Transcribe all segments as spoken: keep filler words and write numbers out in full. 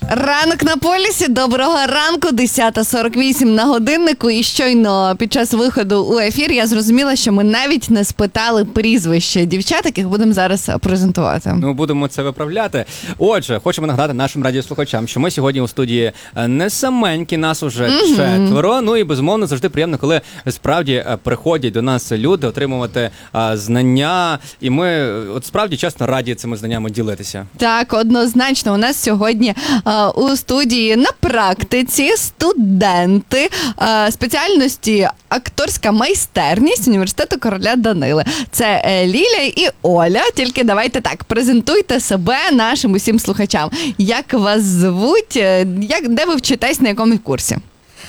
Ранок на полісі, доброго ранку, десята сорок вісім на годиннику. І щойно під час виходу у ефір я зрозуміла, що ми навіть не спитали прізвище дівчат, яких будемо зараз презентувати. Ну, будемо це виправляти. Отже, хочемо нагадати нашим радіослухачам, що ми сьогодні у студії не саменькі, нас уже mm-hmm. четверо. Ну і, безумовно, завжди приємно, коли справді приходять до нас люди отримувати а, знання. І ми, от справді, чесно, раді цими знаннями ділитися. Так, однозначно. У нас сьогодні а, у студії на практиці студенти а, спеціальності акторська майстерність університету короля Данили. Це е, Ліля і Оля. Тільки давайте так, презентуйте себе нашим усім слухачам. Як вас звуть? Як, де ви вчитесь, на якому курсі?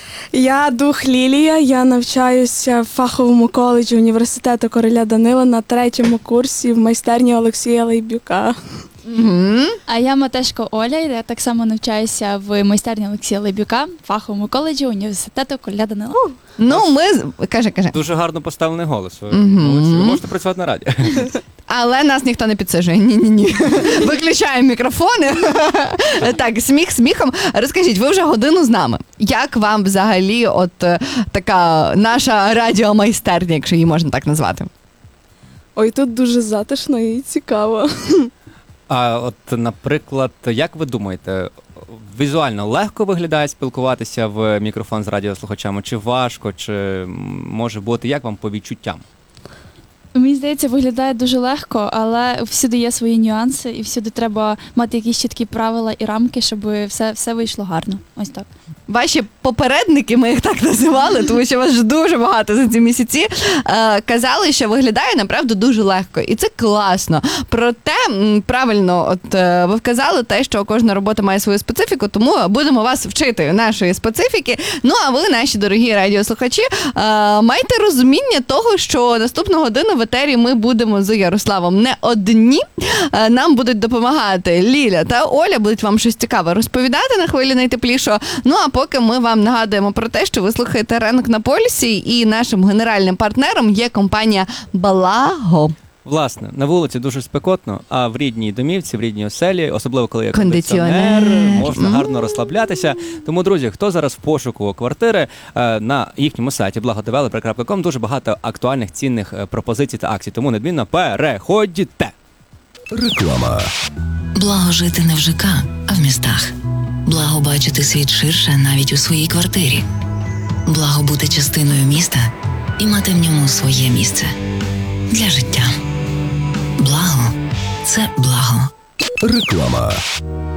Я Дух Лілія, я навчаюся в фаховому коледжі університету короля Данила на третьому курсі в майстерні Олексія Лейбюка. Угу. А я Матешко Оля, я так само навчаюся в майстерні Олексія Лейбюка, в фаховому коледжі університету короля Данила. Ну, ми... Каже, каже. Дуже гарно поставлений голос. Ви, угу. молодці. Ви можете працювати на раді. Але нас ніхто не підсижує. Ні-ні-ні. Виключаємо мікрофони. Так, сміх сміхом. Розкажіть, ви вже годину з нами. Як вам взагалі от така наша радіомайстерня, якщо її можна так назвати? Ой, тут дуже затишно і цікаво. А от, наприклад, як ви думаєте, візуально легко виглядає спілкуватися в мікрофон з радіослухачами? Чи важко, чи може бути, як вам по відчуттям? Мені здається, виглядає дуже легко, але всюди є свої нюанси, і всюди треба мати якісь чіткі правила і рамки, щоб все, все вийшло гарно. Ось так. Ваші попередники, ми їх так називали, тому що вас ж дуже багато за ці місяці, е, казали, що виглядає, направду, дуже легко. І це класно. Проте, правильно, от е, ви вказали те, що кожна робота має свою специфіку, тому будемо вас вчити нашої специфіки. Ну, а ви, наші дорогі радіослухачі, е, майте розуміння того, що наступну годину в етері ми будемо з Ярославом не одні. Е, нам будуть допомагати Ліля та Оля, будуть вам щось цікаве розповідати на хвилі найтеплішого. Ну, а поки ми вам нагадуємо про те, що ви слухаєте «Ранок на полюсі», і нашим генеральним партнером є компанія «Благо». Власне, на вулиці дуже спекотно, а в рідній домівці, в рідній оселі, особливо коли є кондиціонер, кондиціонер, можна mm. гарно розслаблятися. Тому, друзі, хто зараз в пошуку квартири, на їхньому сайті благо девелопер крапка ком дуже багато актуальних, цінних пропозицій та акцій. Тому недмінно переходьте. Реклама. Благо жити не в ЖК, а в містах. Благо бачити світ ширше навіть у своїй квартирі. Благо бути частиною міста і мати в ньому своє місце. Для життя. Благо – це благо. Реклама.